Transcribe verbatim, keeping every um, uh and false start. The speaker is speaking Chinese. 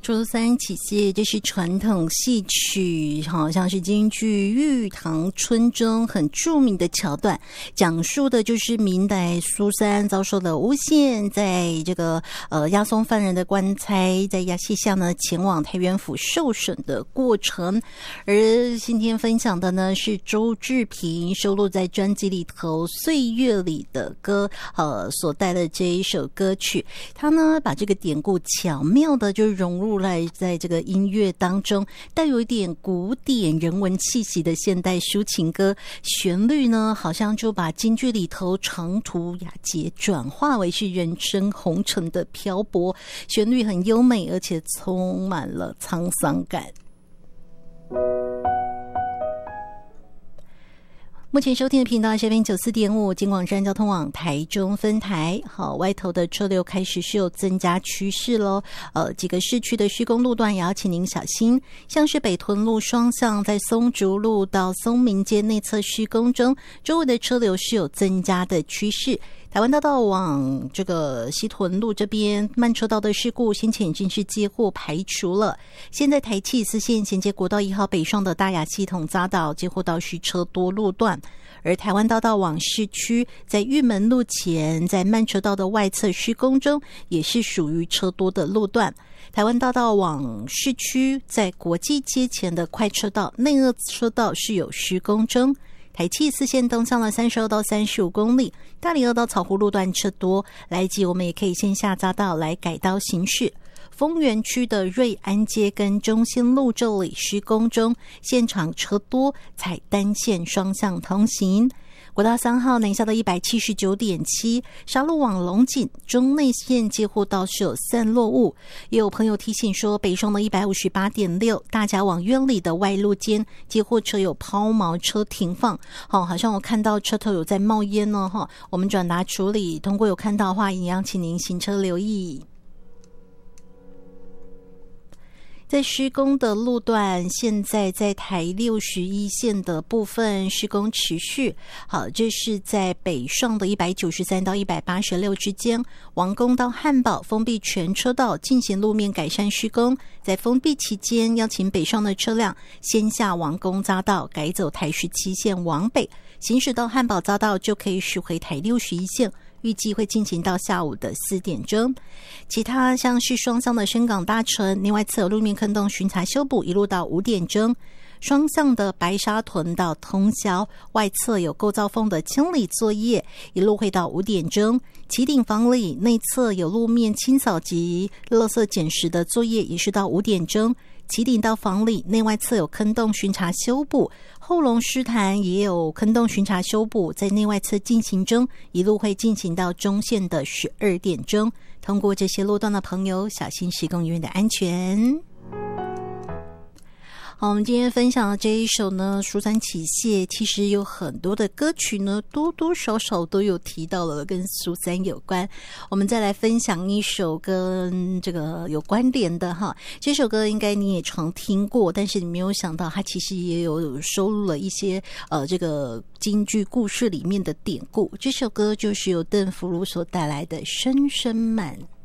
周三起谢，这是传统戏曲，好像是京剧《玉堂春》中很著名的桥段，讲述的就是明代苏三遭受了诬陷，在这个呃押送犯人的官差在押解下呢，前往太原府受审的过程。而今天分享的呢是周志平收录在专辑里头《岁月里的歌》呃所带的这一首歌曲，他呢把这个典故巧妙的就融入来在这个音乐当中，带有一点古典人文气息的现代抒情歌，旋律呢好像就把京剧里头长途雅节转化为是人生红尘的漂泊，旋律很优美，而且充满了沧桑感。目前收听的频道是 F M 九十四点五 金广山交通网台中分台。好，外头的车流开始是有增加趋势咯，呃，几个市区的施工路段也要请您小心，像是北屯路双向在松竹路到松明街内侧施工中，周围的车流是有增加的趋势。台湾大道往这个西屯路这边慢车道的事故先前已经是接获排除了，现在台七四线衔接国道一号北上的大雅系统匝道接获到是车多路段，而台湾大道往市区在玉门路前在慢车道的外侧施工中，也是属于车多的路段。台湾大道往市区在国际街前的快车道内二车道是有施工中。台七四线东向了三十二到三十五公里，大里二到草湖路段车多，来及我们也可以先下匝道来改道行驶。丰原区的瑞安街跟中心路这里施工中，现场车多，采单线双向通行。国道三号南下到 一百七十九点七， 沙鹿往龙井中内线接获到是有散落物，也有朋友提醒说北上的 一百五十八点六 大甲往苑里的外路间接获车有抛锚车停放，好，好像我看到车头有在冒烟呢，我们转达处理，通过有看到的话一样请您行车留意。在施工的路段，现在在台六十一线的部分施工持续。好，这是在北上的一百九十三到一百八十六之间，王宫到汉堡封闭全车道进行路面改善施工。在封闭期间，邀请北上的车辆先下王宫匝道，改走台十七线往北，行驶到汉堡匝道就可以驶回台六十一线。预计会进行到下午的四点钟。其他像是双向的深港大城，另外侧有路面坑洞巡查修补，一路到五点钟。双向的白沙屯到通霄，外侧有构造缝的清理作业，一路会到五点钟。旗顶房里内侧有路面清扫及垃圾捡拾的作业，也是到五点钟。旗顶到房里内外侧有坑洞巡查修补，后龙狮潭也有坑洞巡查修补，在内外侧进行中，一路会进行到中线的十二点钟。通过这些路段的朋友，小心施工人员的安全。好，我们今天分享的这一首呢，苏三起谢，其实有很多的歌曲呢，多多少少都有提到了跟苏三有关。我们再来分享一首跟这个有关联的哈，这首歌应该你也常听过，但是你没有想到它其实也有收录了一些呃这个京剧故事里面的典故。这首歌就是由邓福如所带来的《声声慢》。